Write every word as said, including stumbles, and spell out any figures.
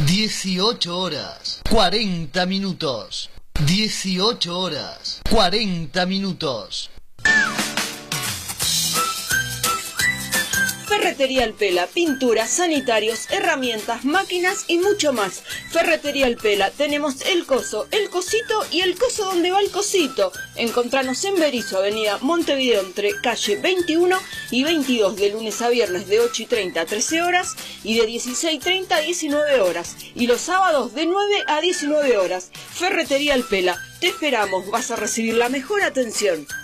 dieciocho horas, cuarenta minutos. dieciocho horas, cuarenta minutos. Ferretería El Pela, pinturas, sanitarios, herramientas, máquinas y mucho más. Ferretería El Pela, tenemos el coso, el cosito y el coso donde va el cosito. Encontranos en Berisso, avenida Montevideo, entre calle veintiuno y veintidós, de lunes a viernes de ocho y treinta a trece horas y de dieciséis y treinta a diecinueve horas. Y los sábados de nueve a diecinueve horas. Ferretería El Pela, te esperamos, vas a recibir la mejor atención.